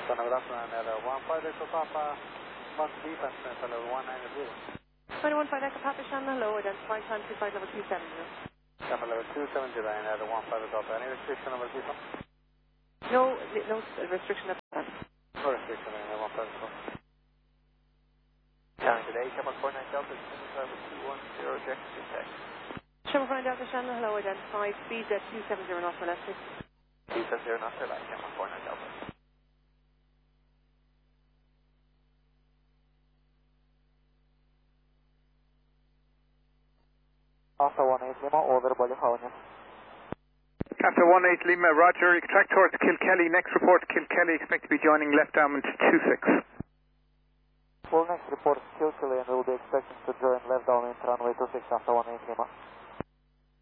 Son of Rassman, 15 Echo Papa, must be passing for level 190. 21.5 Echo Papa Shannon, hello, identify time to flight level 270. Papa level 270, and 15 Echo Papa. Any restriction over people? No restriction at the time. No restriction, and 15 Echo Papa. Today, Shamrock 49 Delta, level 210, check, check. Shamrock 49 Delta Shannon, hello, identify speed at 270 knots for left. 270 knots for left, Shamrock 49 Delta. Alpha 18 Lima, over Bolivia. Alpha 18 Lima, roger, track towards Kilkelly, next report Kilkelly, expect to be joining left downwind 26. Well, next report Kilkelly, and we'll be expecting to join left downwind runway 26 Alpha 18 Lima.